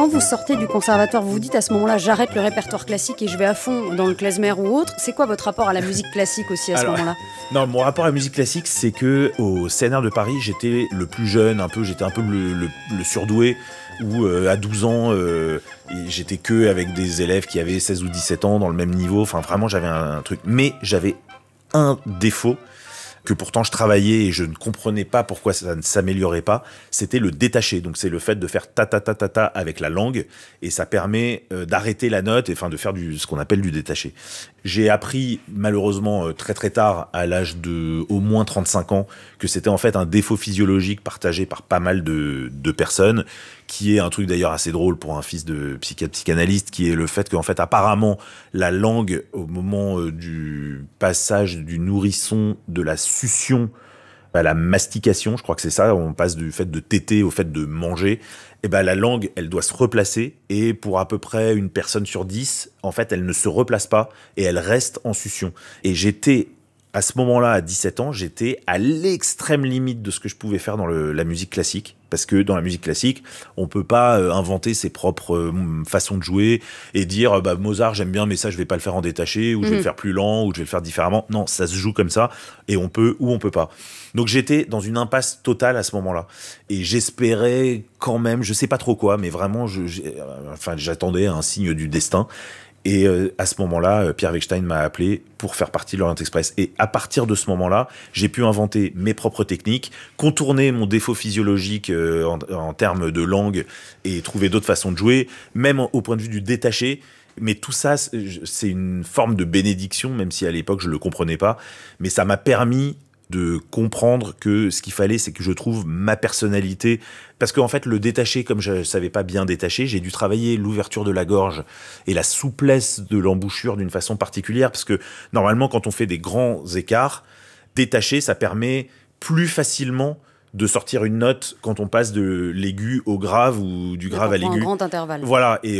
Quand vous sortez du conservatoire, vous vous dites à ce moment-là, j'arrête le répertoire classique et je vais à fond dans le klezmer ou autre. C'est quoi votre rapport à la musique classique aussi à ce moment-là ? Non, mon rapport à la musique classique, c'est que au CNR de Paris, j'étais le plus jeune, j'étais un peu le surdoué, où à 12 ans, j'étais que avec des élèves qui avaient 16 ou 17 ans dans le même niveau. Enfin, vraiment, j'avais un truc. Mais j'avais un défaut que pourtant je travaillais et je ne comprenais pas pourquoi ça ne s'améliorait pas, c'était le détaché. Donc c'est le fait de faire ta ta ta ta ta avec la langue et ça permet d'arrêter la note et de faire ce qu'on appelle du détaché. J'ai appris malheureusement très très tard, à l'âge de au moins 35 ans, que c'était en fait un défaut physiologique partagé par pas mal de personnes, qui est un truc d'ailleurs assez drôle pour un fils de psychanalyste, qui est le fait qu'en fait apparemment la langue au moment du passage du nourrisson de la succion à la mastication, je crois que c'est ça, on passe du fait de téter au fait de manger, et la langue, elle doit se replacer, et pour à peu près une personne sur 10, en fait, elle ne se replace pas, et elle reste en succion. Et j'étais, à ce moment-là, à 17 ans, j'étais à l'extrême limite de ce que je pouvais faire dans la musique classique. Parce que dans la musique classique, on peut pas inventer ses propres façons de jouer et dire Mozart j'aime bien mais ça je vais pas le faire en détaché ou je vais le faire plus lent ou je vais le faire différemment. Non, ça se joue comme ça et on peut ou on peut pas. Donc j'étais dans une impasse totale à ce moment-là et j'espérais quand même, je sais pas trop quoi, mais vraiment j'attendais un signe du destin. Et à ce moment-là, Pierre Weckstein m'a appelé pour faire partie de l'Orient Express. Et à partir de ce moment-là, j'ai pu inventer mes propres techniques, contourner mon défaut physiologique en termes de langue et trouver d'autres façons de jouer, même au point de vue du détaché. Mais tout ça, c'est une forme de bénédiction, même si à l'époque je le comprenais pas. Mais ça m'a permis de comprendre que ce qu'il fallait, c'est que je trouve ma personnalité. Parce qu'en fait, le détaché, comme je ne savais pas bien détacher, j'ai dû travailler l'ouverture de la gorge et la souplesse de l'embouchure d'une façon particulière. Parce que normalement, quand on fait des grands écarts, détacher, ça permet plus facilement de sortir une note quand on passe de l'aigu au grave ou du grave à l'aigu. Un grand intervalle. Voilà, et